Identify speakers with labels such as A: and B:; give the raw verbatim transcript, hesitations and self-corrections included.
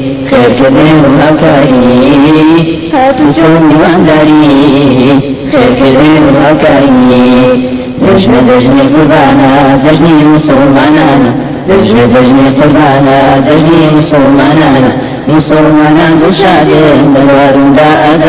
A: خير كريم وهكاي هاتوا سوني وانداري خير كريم وهكاي دجنا دجني قربانا دجني مسلمانا دجنا دجني قربانا دجني مسلمانا مسلمانا بشادين دوار دا